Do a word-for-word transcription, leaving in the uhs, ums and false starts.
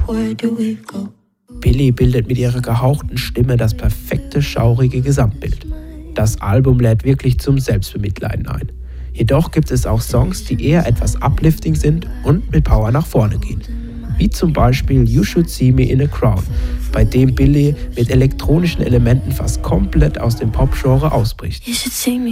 Billie bildet mit ihrer gehauchten Stimme das perfekte, schaurige Gesamtbild. Das Album lädt wirklich zum Selbstbemitleiden ein. Jedoch gibt es auch Songs, die eher etwas uplifting sind und mit Power nach vorne gehen. Wie zum Beispiel You Should See Me in a Crowd, bei dem Billie mit elektronischen Elementen fast komplett aus dem Pop-Genre ausbricht. You should see me